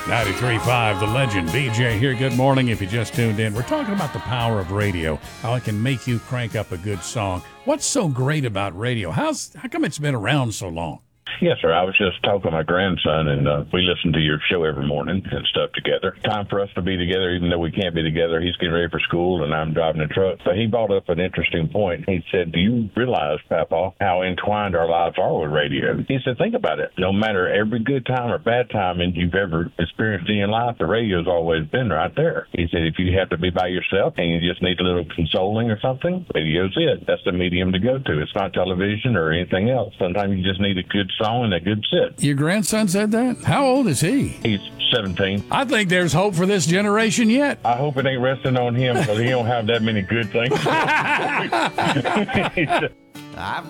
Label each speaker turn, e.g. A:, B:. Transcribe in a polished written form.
A: 93.5, The Legend. BJ here. Good morning if you just tuned in. We're talking about the power of radio, how it can make you crank up a good song. What's so great about radio? How come it's been around so long?
B: Yes, sir. I was just talking to my grandson, and we listen to your show every morning and stuff together. Time for us to be together, even though we can't be together. He's getting ready for school, and I'm driving the truck. But he brought up an interesting point. He said, do you realize, Papa, how entwined our lives are with radio? He said, think about it. No matter every good time or bad time you've ever experienced in your life, the radio's always been right there. He said, if you have to be by yourself and you just need a little consoling or something, radio's it. That's the medium to go to. It's not television or anything else. Sometimes you just need a good song and a good sit.
A: Your grandson said that? How old is he?
B: He's 17.
A: I think there's hope for this generation yet.
B: I hope it ain't resting on him because he don't have that many good things.